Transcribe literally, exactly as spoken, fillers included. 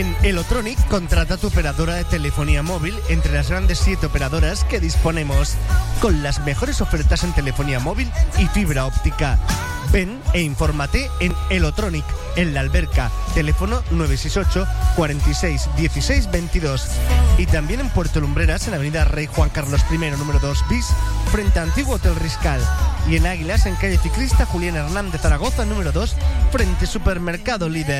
En Elotronic, contrata tu operadora de telefonía móvil entre las grandes siete operadoras que disponemos, con las mejores ofertas en telefonía móvil y fibra óptica. Ven e infórmate en Elotronic, en La Alberca, teléfono nueve seis ocho, cuarenta y seis, dieciséis veintidós. Y también en Puerto Lumbreras, en avenida Rey Juan Carlos primero, número dos bis, frente a Antiguo Hotel Riscal. Y en Águilas, en calle Ciclista Julián Hernández Zaragoza, número dos, frente Supermercado Líder.